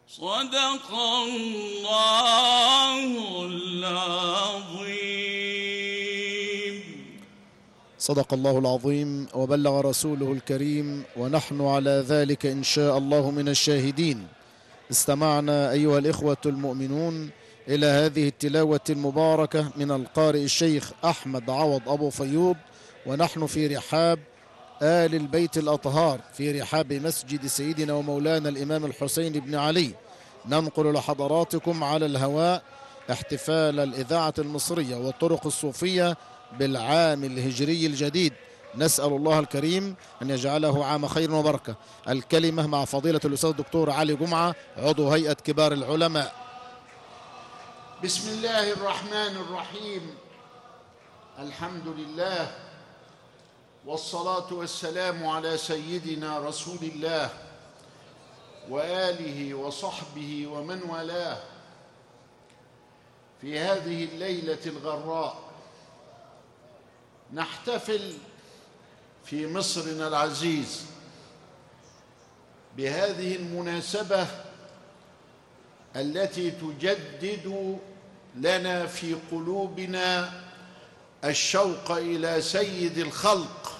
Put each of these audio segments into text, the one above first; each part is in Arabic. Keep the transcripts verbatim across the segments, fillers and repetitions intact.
صدق الله العظيم. صدق الله العظيم وبلغ رسوله الكريم، ونحن على ذلك إن شاء الله من الشاهدين. استمعنا أيها الإخوة المؤمنون إلى هذه التلاوة المباركة من القارئ الشيخ أحمد عوض أبو فيوض، ونحن في رحاب آل البيت الأطهار، في رحاب مسجد سيدنا ومولانا الإمام الحسين بن علي، ننقل لحضراتكم على الهواء احتفال الإذاعة المصرية والطرق الصوفية بالعام الهجري الجديد. نسأل الله الكريم أن يجعله عام خير وبركة. الكلمة مع فضيلة الأستاذ الدكتور علي جمعة، عضو هيئة كبار العلماء. بسم الله الرحمن الرحيم. الحمد لله والصلاة والسلام على سيدنا رسول الله وآله وصحبه ومن والاه. في هذه الليلة الغراء نحتفل في مصرنا العزيز بهذه المناسبة التي تجدد لنا في قلوبنا الشوق إلى سيد الخلق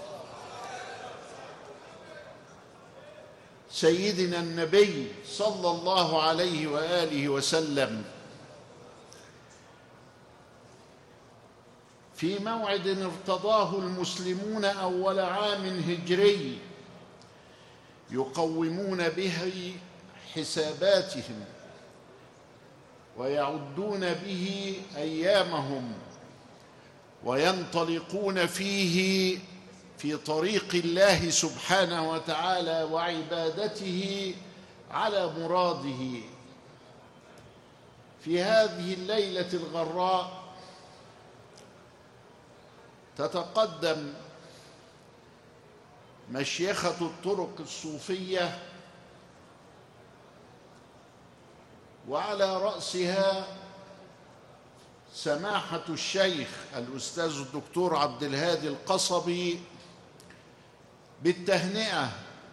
سيدنا النبي صلى الله عليه وآله وسلم، في موعد ارتضاه المسلمون أول عام هجري يقومون به حساباتهم ويعدون به أيامهم وينطلقون فيه في طريق الله سبحانه وتعالى وعبادته على مراده. في هذه الليلة الغراء تتقدم مشيخة الطرق الصوفية، وعلى رأسها سماحة الشيخ الأستاذ الدكتور عبد الهادي القصبي، بالتهنئة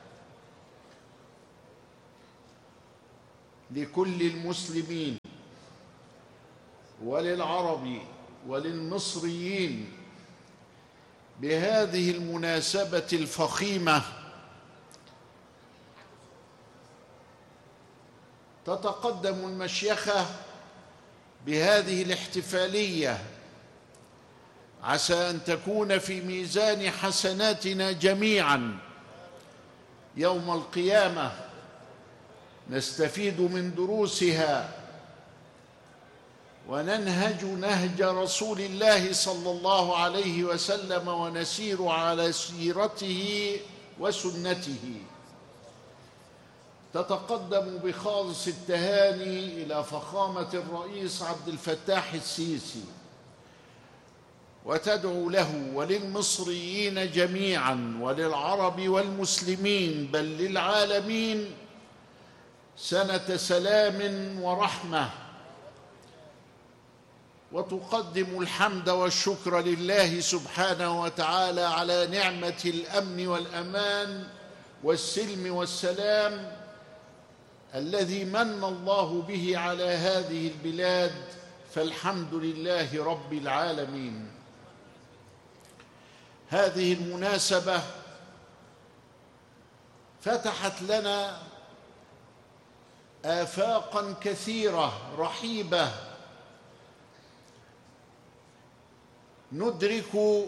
لكل المسلمين وللعرب وللمصريين بهذه المناسبة الفخيمة. تتقدم المشيخة بهذه الاحتفالية عسى أن تكون في ميزان حسناتنا جميعا يوم القيامة، نستفيد من دروسها وننهج نهج رسول الله صلى الله عليه وسلم ونسير على سيرته وسنته. تتقدم بخالص التهاني إلى فخامة الرئيس عبد الفتاح السيسي، وتدعو له وللمصريين جميعا وللعرب والمسلمين بل للعالمين سنة سلام ورحمة، وتقدم الحمد والشكر لله سبحانه وتعالى على نعمة الأمن والأمان والسلم والسلام الذي من الله به على هذه البلاد، فالحمد لله رب العالمين. هذه المناسبة فتحت لنا آفاقا كثيرة رحيبة ندرك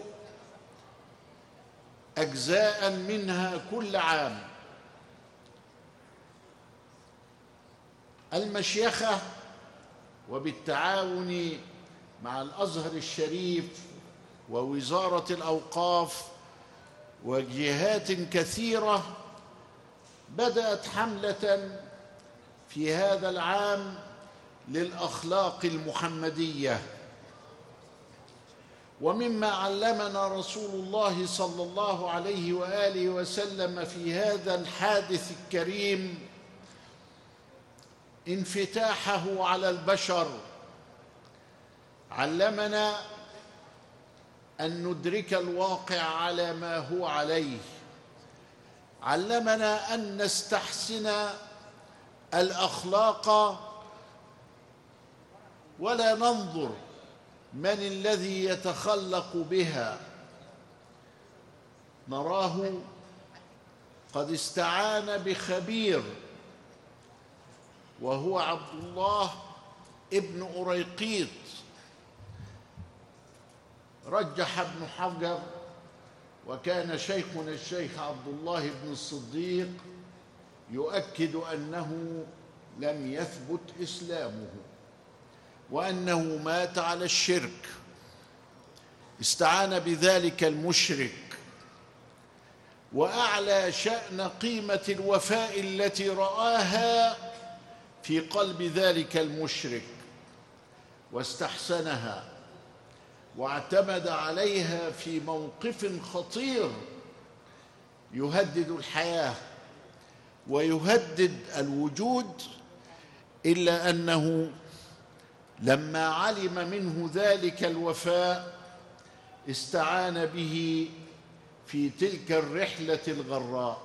أجزاء منها كل عام. المشيخة وبالتعاون مع الأزهر الشريف ووزارة الأوقاف وجهات كثيرة بدأت حملة في هذا العام للأخلاق المحمدية، ومما علمنا رسول الله صلى الله عليه وآله وسلم في هذا الحادث الكريم انفتاحه على البشر. علمنا أن ندرك الواقع على ما هو عليه، علمنا أن نستحسن الأخلاق ولا ننظر من الذي يتخلق بها، نراه قد استعان بخبير وهو عبد الله ابن أريقيط. رجح ابن حجر وكان شيخنا الشيخ عبد الله بن الصديق يؤكد أنه لم يثبت إسلامه وأنه مات على الشرك. استعان بذلك المشرك، وأعلى شأن قيمة الوفاء التي رآها في قلب ذلك المشرك واستحسنها واعتمد عليها في موقف خطير يهدد الحياة ويهدد الوجود، إلا أنه لما علم منه ذلك الوفاء استعان به في تلك الرحلة الغراء.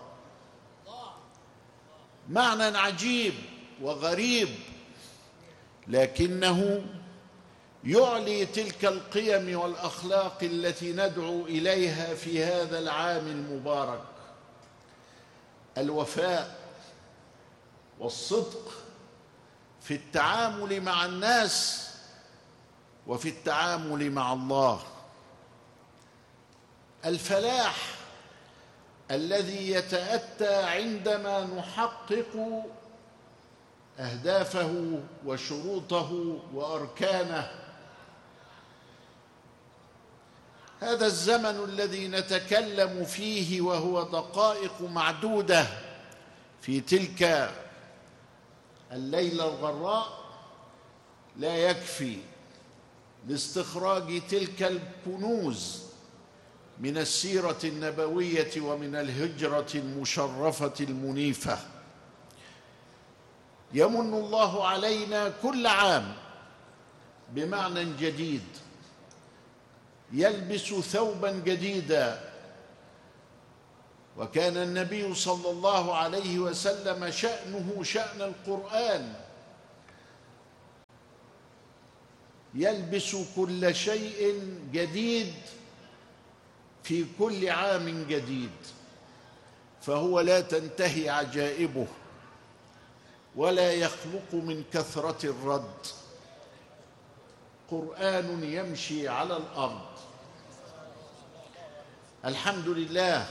معنى عجيب وغريب، لكنه يعلي تلك القيم والأخلاق التي ندعو إليها في هذا العام المبارك: الوفاء والصدق في التعامل مع الناس وفي التعامل مع الله. الفلاح الذي يتأتى عندما نحقق أهدافه وشروطه وأركانه. هذا الزمن الذي نتكلم فيه وهو دقائق معدودة في تلك الليلة الغراء لا يكفي لاستخراج تلك الكنوز من السيرة النبوية ومن الهجرة المشرفة المنيفة. يمن الله علينا كل عام بمعنى جديد، يلبس ثوبا جديدا. وكان النبي صلى الله عليه وسلم شأنه شأن القرآن، يلبس كل شيء جديد في كل عام جديد، فهو لا تنتهي عجائبه ولا يخلق من كثرة الرد. قرآن يمشي على الأرض. الحمد لله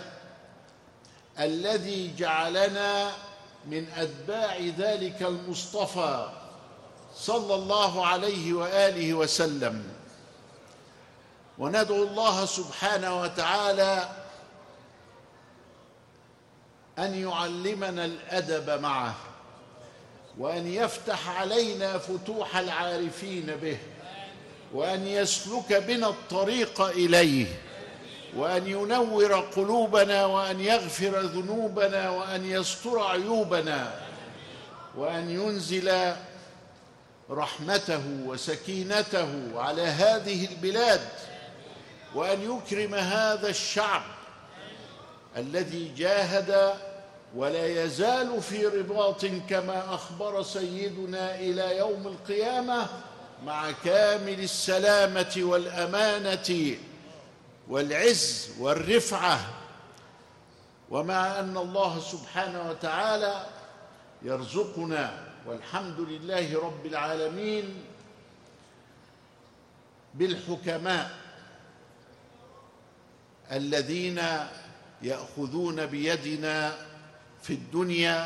الذي جعلنا من أتباع ذلك المصطفى صلى الله عليه وآله وسلم، وندعو الله سبحانه وتعالى أن يعلمنا الأدب معه، وأن يفتح علينا فتوح العارفين به، وأن يسلك بنا الطريق إليه، وأن ينور قلوبنا، وأن يغفر ذنوبنا، وأن يستر عيوبنا، وأن ينزل رحمته وسكينته على هذه البلاد، وأن يكرم هذا الشعب الذي جاهد ولا يزال في رباط كما أخبر سيدنا إلى يوم القيامة مع كامل السلامة والأمانة والعز والرفعة، ومع أن الله سبحانه وتعالى يرزقنا والحمد لله رب العالمين بالحكماء الذين يأخذون بيدنا في الدنيا،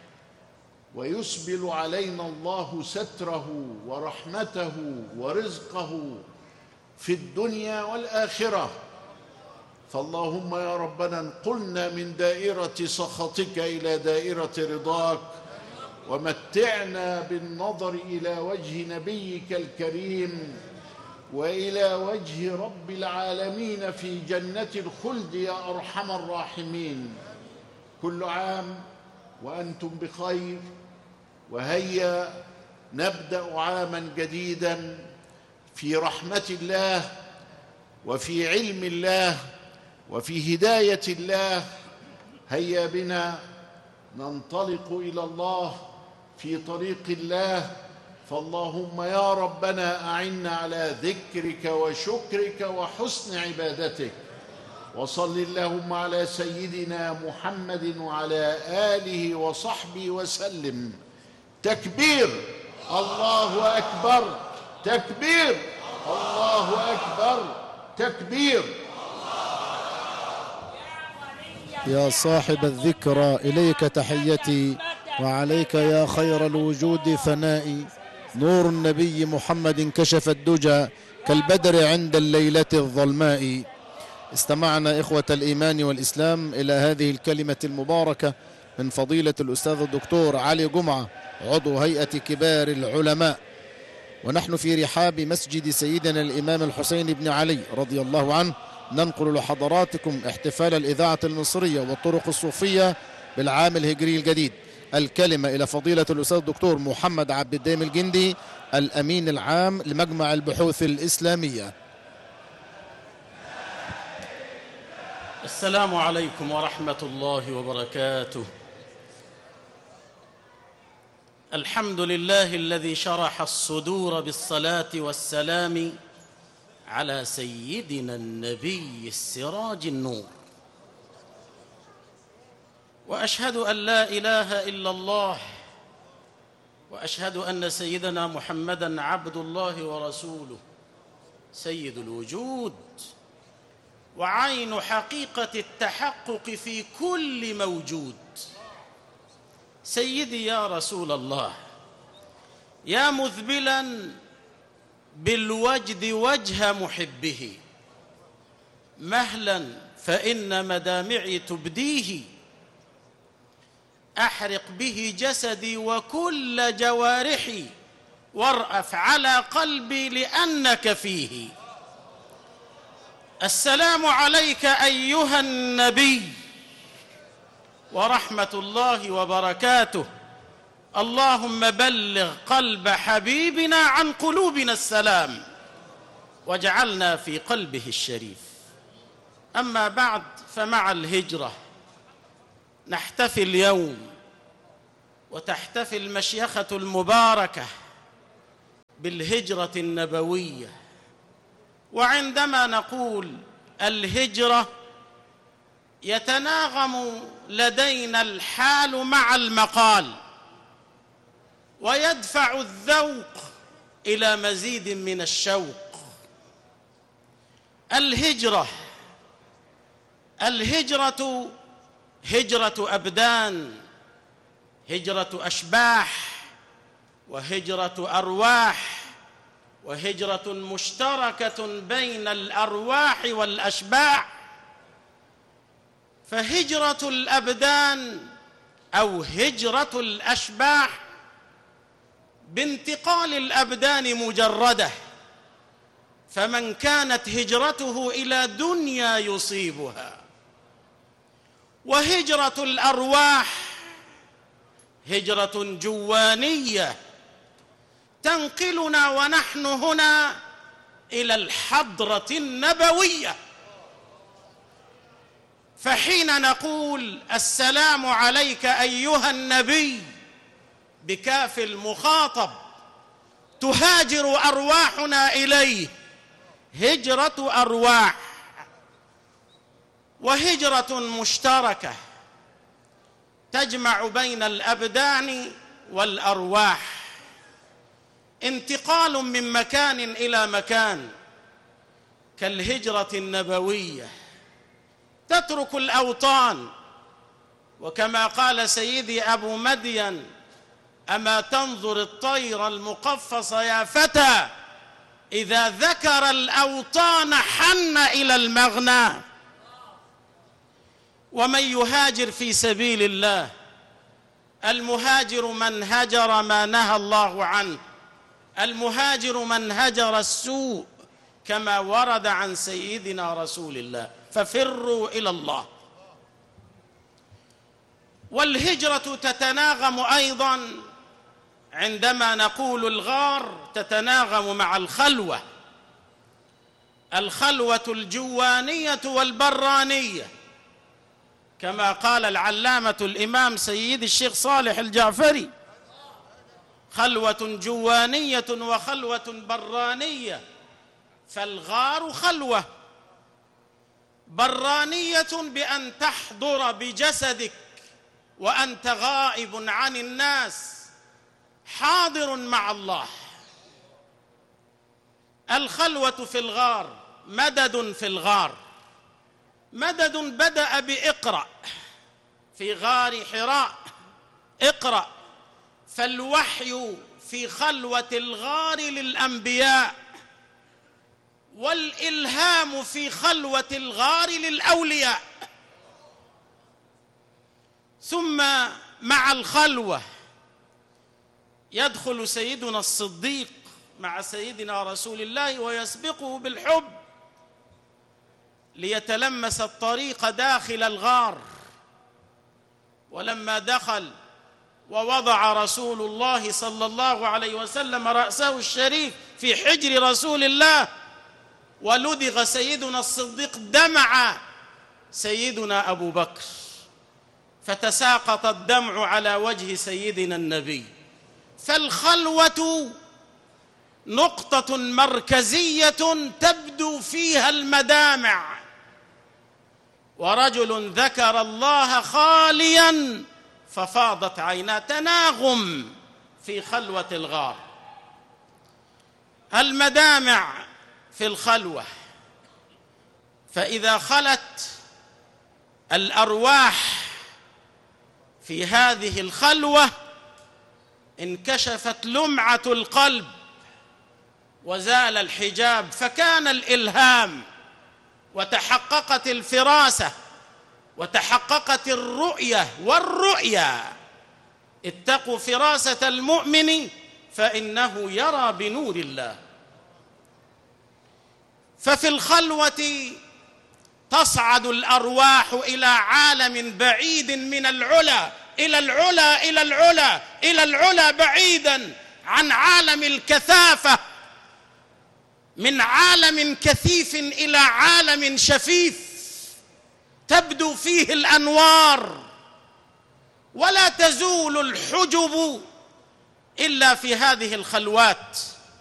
ويسبل علينا الله ستره ورحمته ورزقه في الدنيا والآخرة. فاللهم يا ربنا انقلنا من دائرة سخطك إلى دائرة رضاك، ومتعنا بالنظر إلى وجه نبيك الكريم وإلى وجه رب العالمين في جنة الخلد يا أرحم الراحمين. كل عام وأنتم بخير، وهيا نبدأ عاما جديدا في رحمة الله وفي علم الله وفي هداية الله. هيا بنا ننطلق إلى الله في طريق الله، فاللهم يا ربنا أعنا على ذكرك وشكرك وحسن عبادتك. وصل اللهم على سيدنا محمد وعلى آله وصحبه وسلم. تكبير، الله أكبر، تكبير، الله أكبر، تكبير. يا صاحب الذكرى إليك تحيتي، وعليك يا خير الوجود ثنائي. نور النبي محمد كشف الدجى كالبدر عند الليلة الظلماء. استمعنا إخوة الإيمان والإسلام إلى هذه الكلمة المباركة من فضيلة الأستاذ الدكتور علي جمعة، عضو هيئة كبار العلماء، ونحن في رحاب مسجد سيدنا الإمام الحسين بن علي رضي الله عنه ننقل لحضراتكم احتفال الإذاعة المصرية والطرق الصوفية بالعام الهجري الجديد. الكلمة إلى فضيلة الأستاذ الدكتور محمد عبد الدايم الجندي، الأمين العام لمجمع البحوث الإسلامية. السلام عليكم ورحمة الله وبركاته. الحمد لله الذي شرح الصدور بالصلاة والسلام على سيدنا النبي السراج النور، وأشهد أن لا إله إلا الله، وأشهد أن سيدنا محمدًا عبد الله ورسوله، سيد الوجود وعين حقيقة التحقق في كل موجود. سيدي يا رسول الله، يا مذبلاً بالوجد وجه محبه، مهلا فإن مدامعي تبديه، أحرق به جسدي وكل جوارحي، وارأف على قلبي لأنك فيه. السلام عليك أيها النبي ورحمة الله وبركاته. اللهم بلغ قلب حبيبنا عن قلوبنا السلام، واجعلنا في قلبه الشريف. أما بعد، فمع الهجرة نحتفي اليوم، وتحتفي المشيخة المباركة بالهجرة النبوية. وعندما نقول الهجرة يتناغم لدينا الحال مع المقال، ويدفع الذوق إلى مزيد من الشوق. الهجرة الهجرة هجرة أبدان، هجرة أشباح، وهجرة أرواح، وهجرة مشتركة بين الأرواح والأشباح. فهجرة الأبدان أو هجرة الأشباح بانتقال الأبدان مجردة، فمن كانت هجرته إلى دنيا يصيبها. وهجرة الأرواح هجرة جوانية تنقلنا ونحن هنا إلى الحضرة النبوية. فحين نقول السلام عليك أيها النبي بكاف المخاطب، تهاجر أرواحنا إليه، هجرة أرواح، وهجرة مشتركة تجمع بين الأبدان والأرواح، انتقال من مكان إلى مكان كالهجرة النبوية. تترك الأوطان، وكما قال سيدي أبو مدين: أما تنظر الطير المقفص يا فتى، إذا ذكر الأوطان حن إلى المغنى. ومن يهاجر في سبيل الله، المهاجر من هجر ما نهى الله عنه، المهاجر من هجر السوء، كما ورد عن سيدنا رسول الله: ففروا إلى الله. والهجرة تتناغم أيضا عندما نقول الغار، تتناغم مع الخلوة، الخلوة الجوانية والبرانية، كما قال العلامة الإمام سيد الشيخ صالح الجعفري: خلوة جوانية وخلوة برانية. فالغار خلوة برانية بأن تحضر بجسدك وأنت غائب عن الناس، حاضر مع الله. الخلوة في الغار مدد في الغار، مدد بدأ بإقرأ في غار حراء، اقرأ. فالوحي في خلوة الغار للأنبياء، والإلهام في خلوة الغار للأولياء. ثم مع الخلوة يدخل سيدنا الصديق مع سيدنا رسول الله ويسبقه بالحب ليتلمس الطريق داخل الغار. ولما دخل ووضع رسول الله صلى الله عليه وسلم رأسه الشريف في حجر رسول الله ولدغ سيدنا الصديق، دمع سيدنا أبو بكر فتساقط الدمع على وجه سيدنا النبي. فالخلوة نقطة مركزية تبدو فيها المدامع، ورجل ذكر الله خاليا ففاضت عيناه، تناغم في خلوة الغار. المدامع في الخلوة، فإذا خلت الأرواح في هذه الخلوة انكشفت لمعة القلب وزال الحجاب، فكان الإلهام وتحققت الفراسة وتحققت الرؤية والرؤيا. اتقوا فراسة المؤمن فإنه يرى بنور الله. ففي الخلوة تصعد الأرواح إلى عالم بعيد من العلا، إلى العلا إلى العلا إلى العلا، بعيدا عن عالم الكثافة، من عالم كثيف إلى عالم شفيف تبدو فيه الأنوار، ولا تزول الحجب إلا في هذه الخلوات.